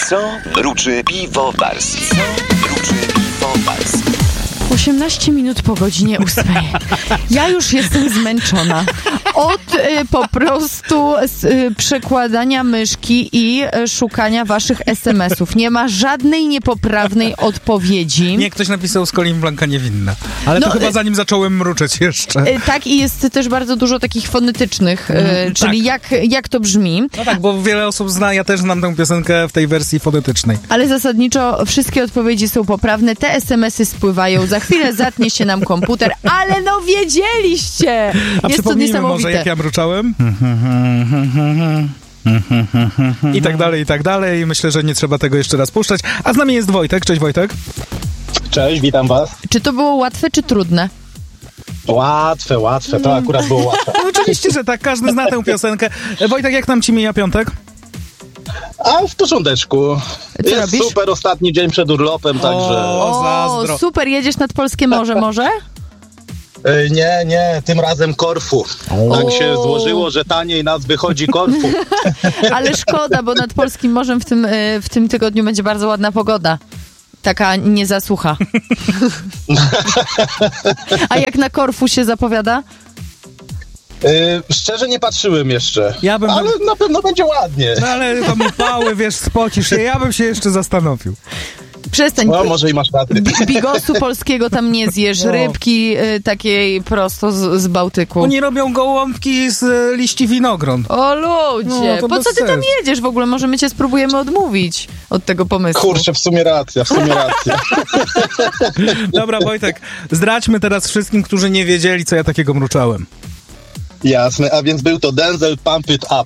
Co mruczy piwowarski? 18 minut po godzinie 8. Ja już jestem zmęczona. Od po prostu przekładania myszki i szukania waszych SMS-ów. Nie ma żadnej niepoprawnej odpowiedzi. Nie, ktoś napisał z Colin Blanka niewinna. Ale to chyba zanim zacząłem mruczeć jeszcze. Tak, i jest też bardzo dużo takich fonetycznych, czyli jak to brzmi. No tak, bo wiele osób zna, ja też znam tę piosenkę w tej wersji fonetycznej. Ale zasadniczo wszystkie odpowiedzi są poprawne, te SMS-y spływają, za chwilę zatnie się nam komputer, ale no wiedzieliście! A jest to niesamowite. Może jak ja mruczałem? I tak dalej. Myślę, że nie trzeba tego jeszcze raz puszczać. A z nami jest Wojtek. Cześć Wojtek. Cześć, witam was. Czy to było łatwe, czy trudne? Łatwe, to akurat było łatwe. No, oczywiście, że tak, każdy zna tę piosenkę. Wojtek, jak tam ci mija piątek? A w porządeczku. Co Jest robisz? super, ostatni dzień przed urlopem, także... O, zazdro. Super, jedziesz nad polskie morze może? Nie, tym razem Korfu. Tak się złożyło, że taniej nas wychodzi Korfu. Ale szkoda, bo nad polskim morzem w tym tygodniu będzie bardzo ładna pogoda. Taka niezasucha. A jak na Korfu się zapowiada? Szczerze nie patrzyłem jeszcze, Ja bym... ale na pewno będzie ładnie. No ale tam upały, wiesz, spocisz się. Ja bym się jeszcze zastanowił. Przestań. No, może i masz rację. Bigosu polskiego tam nie zjesz, No. rybki takiej prosto z Bałtyku. Oni robią gołąbki z liści winogron. O ludzie, No, to po bez co ty tam sensu. jedziesz w ogóle? Może my cię spróbujemy odmówić od tego pomysłu. Kurczę, w sumie racja. Dobra, Wojtek, zdradźmy teraz wszystkim, którzy nie wiedzieli, co ja takiego mruczałem. Jasne, a więc był to Denzel Pump It Up.